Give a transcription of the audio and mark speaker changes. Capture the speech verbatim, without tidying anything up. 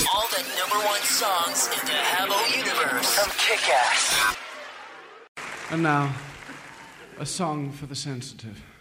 Speaker 1: All the number one songs in the Habbo universe.
Speaker 2: From Kick-Ass.
Speaker 3: And now, a song for the sensitive.